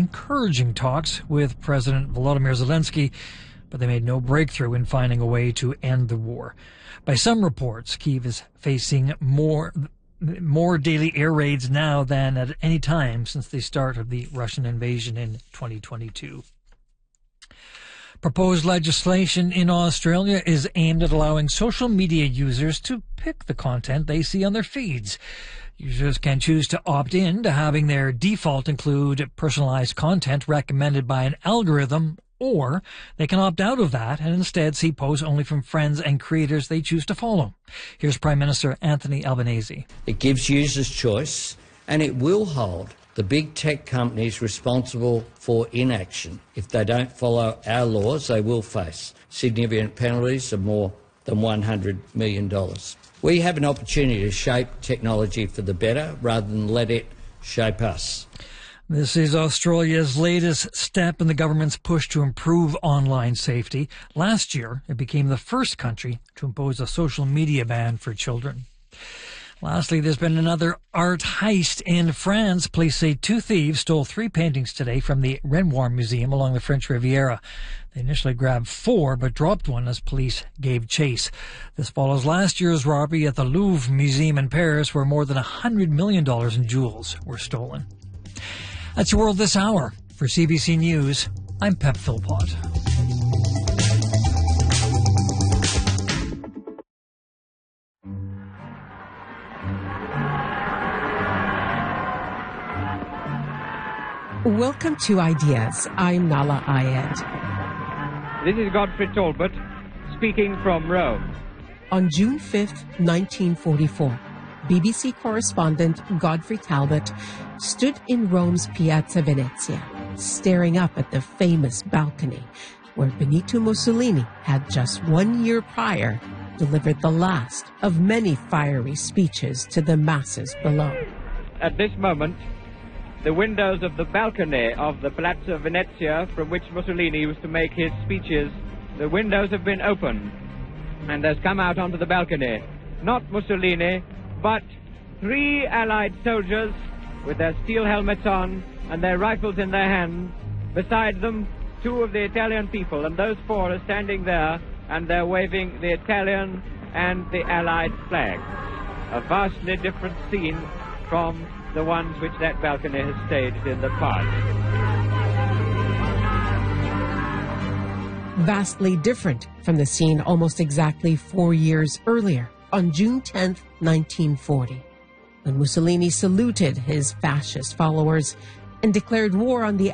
encouraging talks with President Volodymyr Zelensky, but they made no breakthrough in finding a way to end the war. By some reports, Kyiv is facing more daily air raids now than at any time since the start of the Russian invasion in 2022. Proposed legislation in Australia is aimed at allowing social media users to pick the content they see on their feeds. Users can choose to opt in to having their default include personalized content recommended by an algorithm, or they can opt out of that and instead see posts only from friends and creators they choose to follow. Here's Prime Minister Anthony Albanese. It gives users choice, and it will hold the big tech companies responsible for inaction. If they don't follow our laws, they will face significant penalties of more than $100 million. We have an opportunity to shape technology for the better rather than let it shape us. This is Australia's latest step in the government's push to improve online safety. Last year, it became the first country to impose a social media ban for children. Lastly, there's been another art heist in France. Police say 2 thieves stole 3 paintings today from the Renoir Museum along the French Riviera. They initially grabbed 4, but dropped one as police gave chase. This follows last year's robbery at the Louvre Museum in Paris, where more than $100 million in jewels were stolen. That's your world this hour. For CBC News, I'm Pep Philpott. Welcome to Ideas. I'm Nala Ayed. This is Godfrey Talbot speaking from Rome. On June 5th, 1944, BBC correspondent Godfrey Talbot stood in Rome's Piazza Venezia, staring up at the famous balcony where Benito Mussolini had just 1 year prior delivered the last of many fiery speeches to the masses below. At this moment, the windows of the balcony of the Piazza Venezia, from which Mussolini used to make his speeches, the windows have been opened, and has come out onto the balcony not Mussolini, but 3 Allied soldiers with their steel helmets on and their rifles in their hands. Beside them, 2 of the Italian people, and those 4 are standing there, and they're waving the Italian and the Allied flags. A vastly different scene from the ones which that balcony has staged in the past. Vastly different from the scene almost exactly 4 years earlier, on June 10th, 1940, when Mussolini saluted his fascist followers and declared war on the